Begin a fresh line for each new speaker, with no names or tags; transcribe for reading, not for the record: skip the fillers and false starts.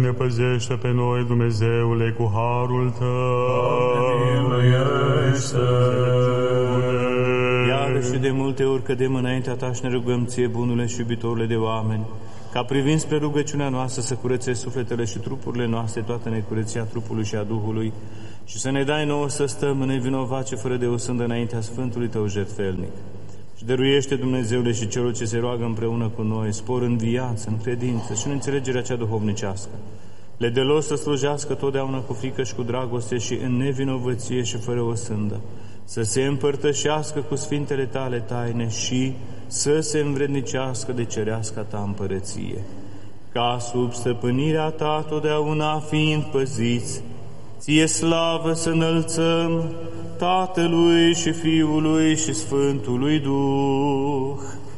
ne păzește pe noi, Dumnezeule, cu harul Tău.
Iarăși și de multe ori cădem înaintea Ta și ne rugăm Ție, bunule și iubitorule de oameni, ca privind spre rugăciunea noastră să curățești sufletele și trupurile noastre, toată necurăția trupului și a Duhului, și să ne dai nouă să stăm nevinovați fără de o sândă înaintea Sfântului Tău jertfelnic. Și dăruiește, Dumnezeule, și celor ce se roagă împreună cu noi spor în viață, în credință și în înțelegerea cea duhovnicească. Le delos să slujească totdeauna cu frică și cu dragoste și în nevinovăție și fără o sândă, să se împărtășească cu sfintele Tale taine și să se învrednicească de cereasca Ta împărăție. Ca sub stăpânirea Ta totdeauna fiind păziți, Ție slavă să înălțăm Tatălui și Fiului și Sfântului Duh.